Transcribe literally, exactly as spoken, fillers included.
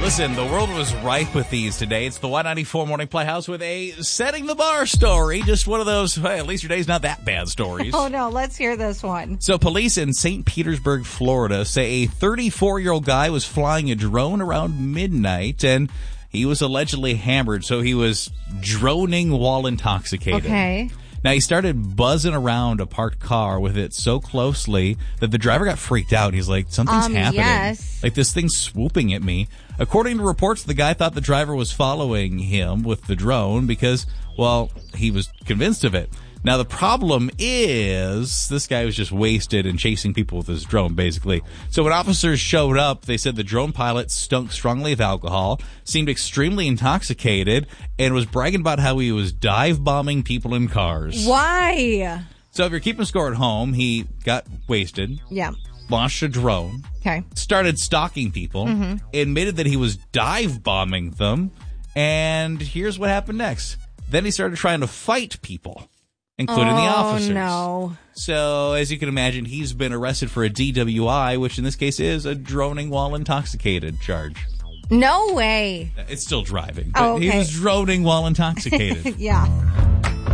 Listen, the world was ripe with these today. It's the Y ninety-four Morning Playhouse with a setting the bar story. Just one of those, hey, at least your day's not that bad stories. Oh, no, let's hear this one. So police in Saint Petersburg, Florida say a thirty-four-year-old guy was flying a drone around midnight and he was allegedly hammered, so he was droning while intoxicated. Okay. Now, he started buzzing around a parked car with it so closely that the driver got freaked out. He's like, something's Um, happening. yes. Like, this thing's swooping at me. According to reports, the guy thought the driver was following him with the drone because, well, he was convinced of it. Now, the problem is this guy was just wasted and chasing people with his drone, basically. So when officers showed up, they said the drone pilot stunk strongly of alcohol, seemed extremely intoxicated, and was bragging about how he was dive bombing people in cars. Why? So if you're keeping score at home, he got wasted, Yeah. launched a drone, Okay. started stalking people, Mm-hmm. admitted that he was dive bombing them, and here's what happened next. Then he started trying to fight people, including the officers. Oh, no. So, as you can imagine, he's been arrested for a D W I, which in this case is a droning while intoxicated charge. No way. It's still driving, but Oh, okay. he was droning while intoxicated. Yeah.